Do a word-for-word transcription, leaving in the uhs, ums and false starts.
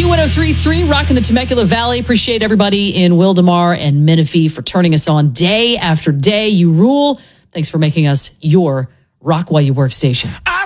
Q one oh three point three, rocking the Temecula Valley. Appreciate everybody in Wildomar and Menifee for turning us on day after day. You rule. Thanks for making us your Rock While You Work station. I